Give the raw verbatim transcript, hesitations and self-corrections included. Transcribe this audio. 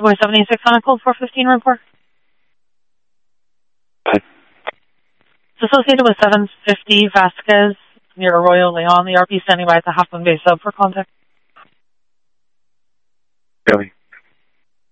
Boy seventy-six on a cold four fifteen report. Okay. It's associated with seven fifty Vasquez near Arroyo Leon. The R P standing by at the half moon base sub for contact. Really?